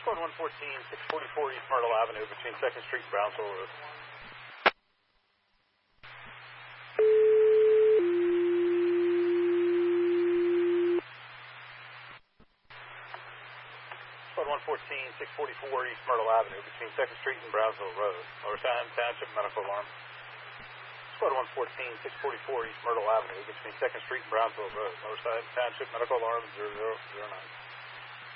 Squad 114, 644 East Myrtle Avenue between 2nd Street and Brownsville Road. Squad 114, 644 East Myrtle Avenue between 2nd Street and Brownsville Road. Lowertown Township Medical Alarm. Squad 114, 644 East Myrtle Avenue between 2nd Street and Brownsville Road. Lowertown Township Medical Alarm 0009.